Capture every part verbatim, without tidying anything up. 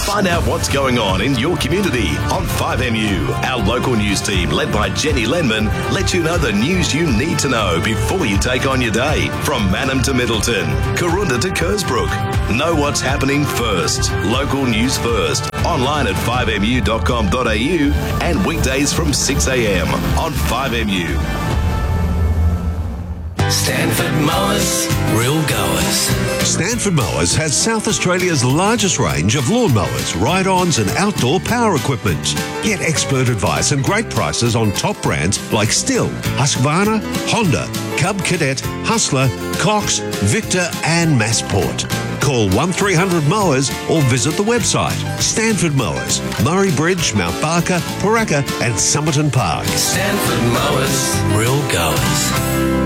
Find out what's going on in your community on five M U. Our local news team, led by Jenny Lenman, lets you know the news you need to know before you take on your day. From Mannum to Middleton, Karoonda to Kersbrook. Know what's happening first. Local news first. Online at five m u dot com dot a u and weekdays from six a m on five M U. Stanford Mowers, real goers. Stanford Mowers has South Australia's largest range of lawn mowers, ride-ons and outdoor power equipment. Get expert advice and great prices on top brands like Stihl, Husqvarna, Honda, Cub Cadet, Hustler, Cox, Victor and Massport. Call one three hundred mowers or visit the website. Stanford Mowers, Murray Bridge, Mount Barker, Paraka and Somerton Park. Stanford Mowers, real goers.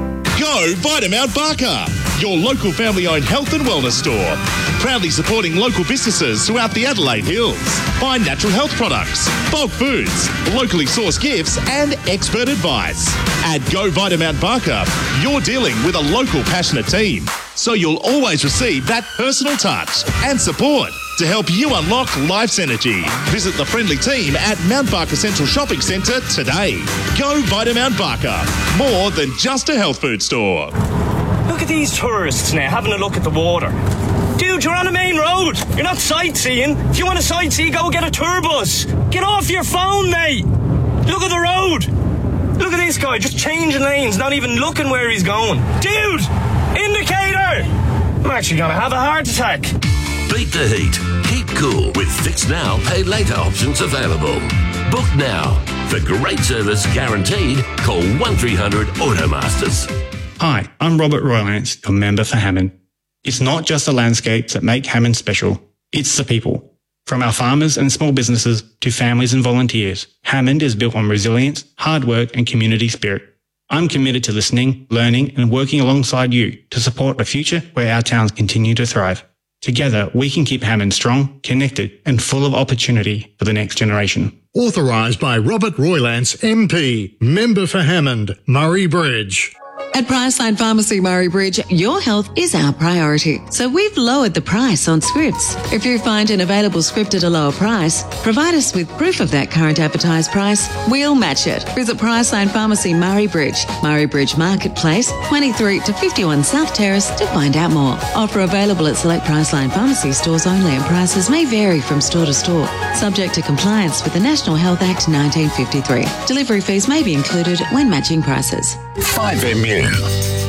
Go Vitamount Barker, your local family-owned health and wellness store. Proudly supporting local businesses throughout the Adelaide Hills. Find natural health products, bulk foods, locally sourced gifts and expert advice. At Go Vitamount Barker, you're dealing with a local passionate team, so you'll always receive that personal touch and support to help you unlock life's energy. Visit the friendly team at Mount Barker Central Shopping Centre today. Go Vitamount Barker, more than just a health food store. Look at these tourists now having a look at the water. Dude, you're on a main road. You're not sightseeing. If you want to sightsee, go get a tour bus. Get off your phone, mate. Look at the road. Look at this guy just changing lanes, not even looking where he's going. Dude, indicator. I'm actually going to have a heart attack. Beat the heat. Keep cool with Fix Now, Pay Later options available. Book now. For great service guaranteed, call one three hundred Automasters. Hi, I'm Robert Roylance, your member for Hammond. It's not just the landscapes that make Hammond special, it's the people. From our farmers and small businesses to families and volunteers, Hammond is built on resilience, hard work and community spirit. I'm committed to listening, learning and working alongside you to support a future where our towns continue to thrive. Together, we can keep Hammond strong, connected and full of opportunity for the next generation. Authorised by Robert Roylance, M P, member for Hammond, Murray Bridge. At Priceline Pharmacy Murray Bridge, your health is our priority. So we've lowered the price on scripts. If you find an available script at a lower price, provide us with proof of that current advertised price. We'll match it. Visit Priceline Pharmacy Murray Bridge, Murray Bridge Marketplace, twenty-three to fifty-one South Terrace to find out more. Offer available at select Priceline Pharmacy stores only and prices may vary from store to store. Subject to compliance with the National Health Act nineteen fifty-three. Delivery fees may be included when matching prices. five M U.